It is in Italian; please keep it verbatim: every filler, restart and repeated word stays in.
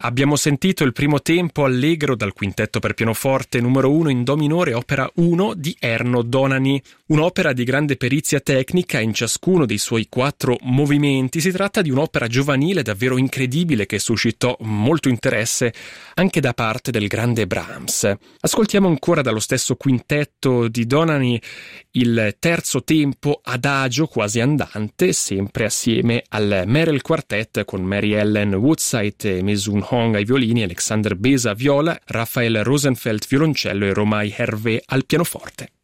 Abbiamo sentito il primo tempo allegro dal quintetto per pianoforte numero uno in do minore, opera uno di Erno Donani, un'opera di grande perizia tecnica in ciascuno dei suoi quattro movimenti. Si tratta di un'opera giovanile davvero incredibile che suscitò molto interesse anche da parte del grande Brahms. Ascoltiamo ancora dallo stesso quintetto di Donani il terzo tempo adagio quasi andante, sempre assieme al Merrill Quartet con Mary Ellen Woodside e Mesun Hong ai violini, Alexander Besa viola, Raphael Rosenfeld violoncello e Romai Hervé al pianoforte.